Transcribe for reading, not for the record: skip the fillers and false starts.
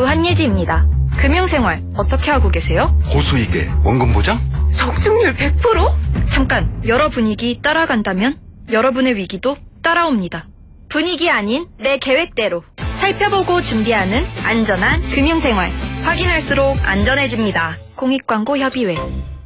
한예지입니다. 금융생활 어떻게 하고 계세요? 고수익에 원금 보장? 적중률 100%? 잠깐, 여러 분위기 따라간다면 여러분의 위기도 따라옵니다. 분위기 아닌 내 계획대로 살펴보고 준비하는 안전한 금융생활. 확인할수록 안전해집니다. 공익광고협의회.